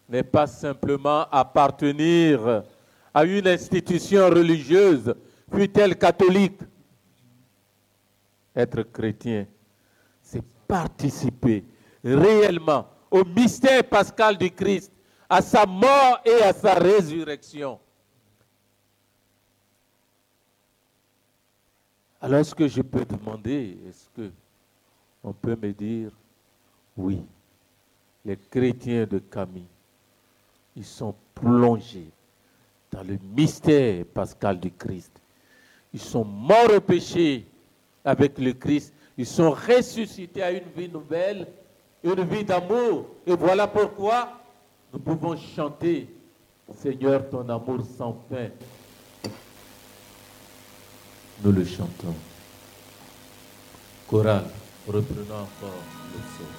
n'est pas simplement appartenir à une institution religieuse, fût-elle catholique. Être chrétien, c'est participer réellement au mystère pascal du Christ, à sa mort et à sa résurrection. Alors, est-ce que je peux demander, est-ce qu'on peut me dire, oui, les chrétiens de Camille, ils sont plongés dans le mystère pascal du Christ. Ils sont morts au péché avec le Christ. Ils sont ressuscités à une vie nouvelle, une vie d'amour. Et voilà pourquoi nous pouvons chanter, Seigneur, ton amour sans fin. Nous le chantons. Chorale, reprenons encore le son.